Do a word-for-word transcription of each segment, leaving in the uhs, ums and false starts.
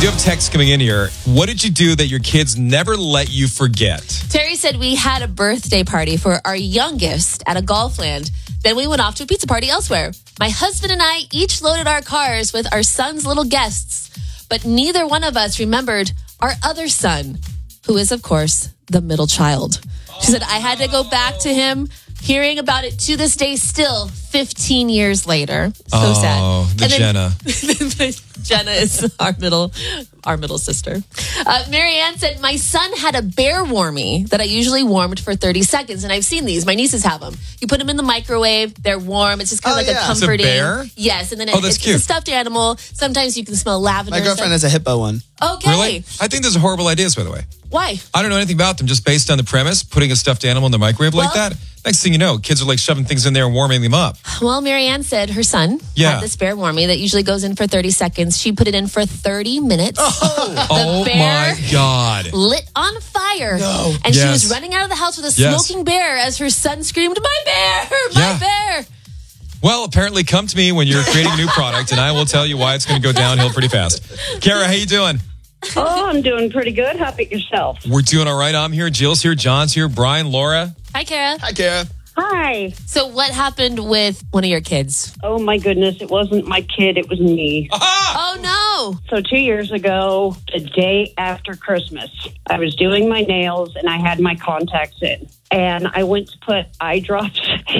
do have text coming in here. What did you do that your kids never let you forget? Terry said we had a birthday party for our youngest at a golf land. Then we went off to a pizza party elsewhere. My husband and I each loaded our cars with our son's little guests, but neither one of us remembered our other son, who is, of course, the middle child. She said, I had to go back to him, hearing about it to this day still, fifteen years later. So oh, sad. Oh, the and Jenna. Then, Jenna is our middle our middle sister. Uh, Marianne said, my son had a bear warmie that I usually warmed for thirty seconds. And I've seen these. My nieces have them. You put them in the microwave. They're warm. It's just kind of Oh, like yeah. a comforting. It's a bear? Yes. And then Oh, it, that's it's cute. a stuffed animal. Sometimes you can smell lavender. My girlfriend and has a hippo one. stuff. Okay. Really? I think those are horrible ideas, by the way. Why? I don't know anything about them, just based on the premise, putting a stuffed animal in the microwave like Well- that. Next thing you know, kids are like shoving things in there and warming them up. Well, Marianne said her son Yeah. had this bear warmie that usually goes in for thirty seconds. She put it in for thirty minutes. Oh, oh bear my God. lit on fire. No. And she Yes. was running out of the house with a Yes. smoking bear as her son screamed, my bear, my Yeah. bear. Well, apparently come to me when you're creating a new product and I will tell you why it's going to go downhill pretty fast. Kara, how you doing? Oh, I'm doing pretty good. How about yourself? We're doing all right. I'm here. Jill's here. John's here. Brian, Laura. Hi, Kara. Hi, Kara. Hi. So what happened with one of your kids? Oh, my goodness. It wasn't my kid. It was me. Aha! Oh, no. So two years ago, the day after Christmas, I was doing my nails and I had my contacts in. And I went to put eye drops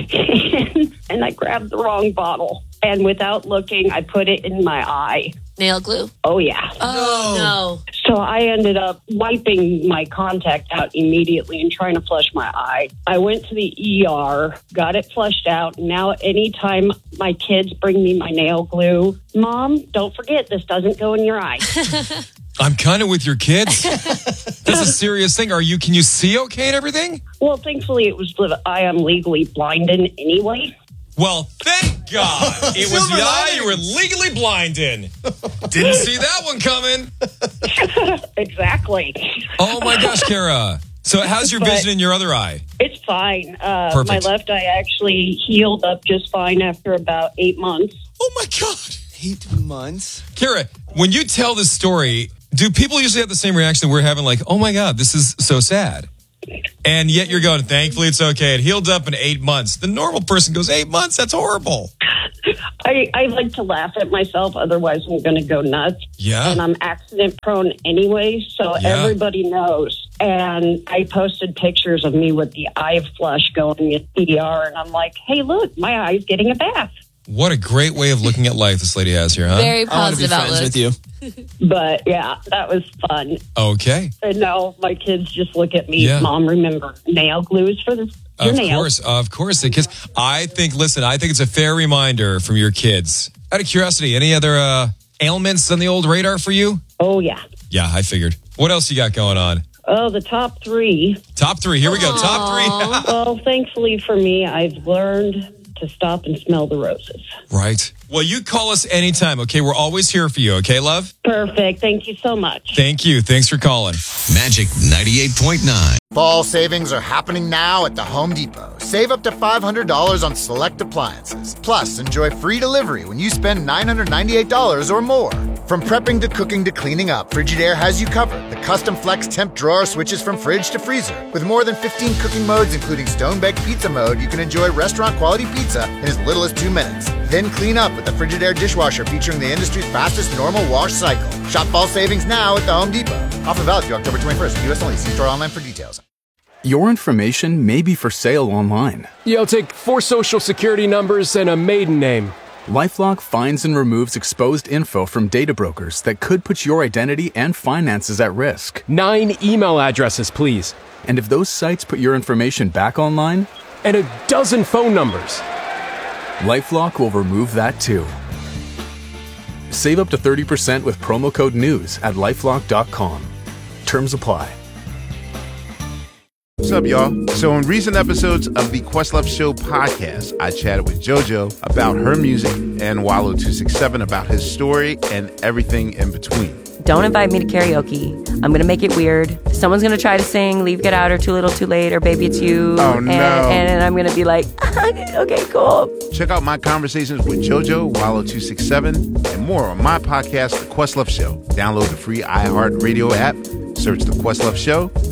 in and I grabbed the wrong bottle. And without looking, I put it in my eye. Nail glue. Oh, yeah. Oh, no. So I ended up wiping my contact out immediately and trying to flush my eye. I went to the E R, got it flushed out. Now, anytime my kids bring me my nail glue, Mom, don't forget, this doesn't go in your eye. I'm kind of with your kids. That's a serious thing. Are you, can you see okay and everything? Well, thankfully, it was the eye I'm legally blind in anyway. Well, thank God. It was Silver the eye lining. you were legally blind in. Didn't see that one coming. Exactly. Oh my gosh, Kara. So how's your But- vision in your other eye? It's fine. Uh, my Perfect. left eye actually healed up just fine after about eight months. Oh my God. Eight months. Kara, when you tell this story, do people usually have the same reaction that we're having, like, oh my God, this is so sad? And yet you're going, thankfully it's okay. It healed up in eight months. The normal person goes, eight months? That's horrible. I, I like to laugh at myself, otherwise I'm going to go nuts. Yeah. And I'm accident prone anyway, so Yeah. everybody knows. And I posted pictures of me with the eye flush going in the E R, and I'm like, hey, look, my eye's getting a bath. What a great way of looking at life this lady has here, huh? Very I want to be positive friends outlook. with you. But yeah, that was fun. Okay. And now my kids just look at me, Yeah. Mom, remember, nail glue is for the, your Of nails. course, of course. Because I think, listen, I think it's a fair reminder from your kids. Out of curiosity, any other uh, ailments on the old radar for you? Oh, yeah. Yeah, I figured. What else you got going on? Oh, the top three. Top three. Here we go. Top three. Well, thankfully for me, I've learned to stop and smell the roses. Right. Well, you call us anytime, okay? We're always here for you, okay, love? Perfect. Thank you so much. Thank you. Thanks for calling. Magic ninety-eight point nine. Fall savings are happening now at the Home Depot. Save up to five hundred dollars on select appliances. Plus, enjoy free delivery when you spend nine hundred ninety-eight dollars or more. From prepping to cooking to cleaning up, Frigidaire has you covered. The custom flex temp drawer switches from fridge to freezer. With more than fifteen cooking modes, including stone-baked pizza mode, you can enjoy restaurant-quality pizza in as little as two minutes. Then clean up with the Frigidaire dishwasher featuring the industry's fastest normal wash cycle. Shop fall savings now at the Home Depot. Offer valid through October twenty-first. U S only. See store online for details. Your information may be for sale online. Yeah, I'll take four social security numbers and a maiden name. LifeLock finds and removes exposed info from data brokers that could put your identity and finances at risk. Nine email addresses, please. And if those sites put your information back online, And a dozen phone numbers. LifeLock will remove that too. Save up to thirty percent with promo code NEWS at lifelock dot com. Terms apply. What's up, y'all? So in recent episodes of the Questlove Show podcast, I chatted with JoJo about her music and Wallow two six seven about his story and everything in between. don't invite me to karaoke. I'm going to make it weird. Someone's going to try to sing Leave, Get Out, or Too Little, Too Late, or Baby It's You. Oh, and, no. And, and I'm going to be like, okay, cool. Check out my conversations with JoJo, Wallow two six seven, and more on my podcast, The Questlove Show. Download the free iHeartRadio app, search The Questlove Show,